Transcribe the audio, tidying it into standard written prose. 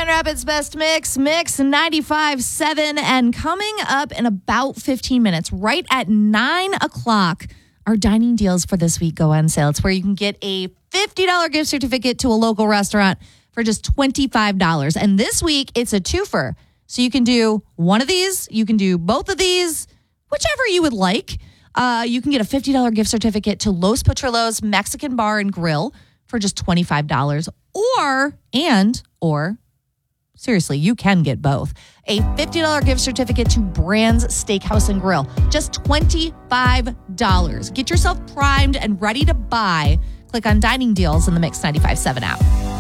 Grand Rapids Best Mix, Mix 95.7. And coming up in about 15 minutes, right at 9 o'clock, our dining deals for this week go on sale. It's where you can get a $50 gift certificate to a local restaurant for just $25. And this week, it's a twofer. So you can do one of these, you can do both of these, whichever you would like. You can get a $50 gift certificate to Los Potrillos Mexican Bar and Grill for just $25. Or seriously, you can get both. A $50 gift certificate to Brand's Steakhouse and Grill, just $25. Get yourself primed and ready to buy. Click on Dining Deals in the Mix 95.7 app.